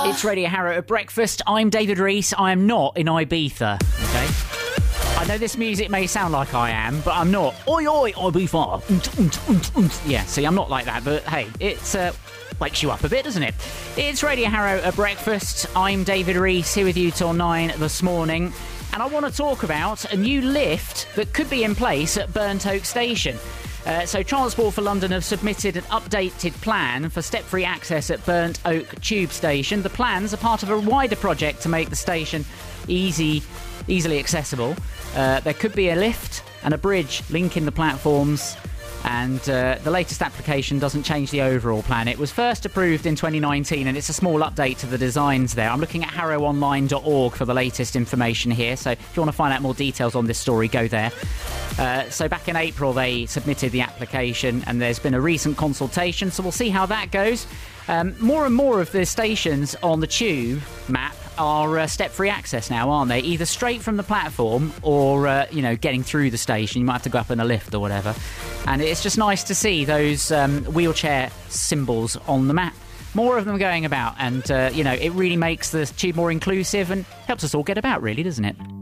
It's Radio Harrow at breakfast. I'm David Rees. I am not in Ibiza, okay? I know this music may sound like I am, but I'm not. Oi, oi, Ibiza. Yeah, see, I'm not like that, but hey, it's wakes you up a bit, doesn't it? It's Radio Harrow at breakfast. I'm David Rees, here with you till 9 this morning. And I want to talk about a new lift that could be in place at Burnt Oak Station. So Transport for London have submitted an updated plan for step-free access at Burnt Oak Tube Station. The plans are part of a wider project to make the station easily accessible. There could be a lift and a bridge linking the platforms, and the latest application doesn't change the overall plan. It was first approved in 2019, and it's a small update to the designs there. I'm looking at harrowonline.org for the latest information here, so if you want to find out more details on this story, go there. So back in April, they submitted the application, and there's been a recent consultation, so we'll see how that goes. More and more of the stations on the tube map are step-free access now, aren't they? Either straight from the platform or, getting through the station. You might have to go up in a lift or whatever. And it's just nice to see those wheelchair symbols on the map. More of them going about, and, it really makes the tube more inclusive and helps us all get about, really, doesn't it?